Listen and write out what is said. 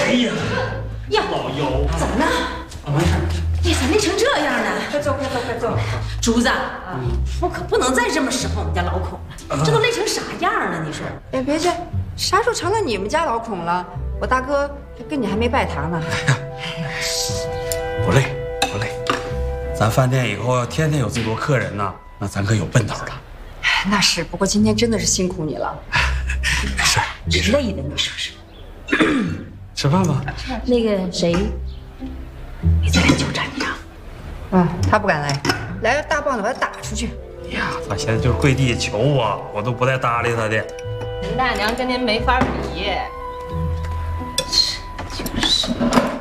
哎呀， 呀， 老姚， 怎么了？ 没事。 你咋累成这样呢？ 快坐，快坐，快坐。 竹子，我可不能再这么侍候我们家老孔了，这都累成啥样了？你说？ 哎，别介，啥时候成了你们家老孔了？我大哥跟你还没拜堂呢。 不累，不累。咱饭店以后要天天有这么多客人呢，那咱可有奔头了。 那是，不过今天真的是辛苦你了。 没事，没事。 累的你说是？ 吃饭吧。 那个谁，你再来纠缠你啊？ 他不敢来，来个大棒子把他打出去。 呀，他现在就跪地求我，我都不带搭理他的。 林大娘跟您没法比。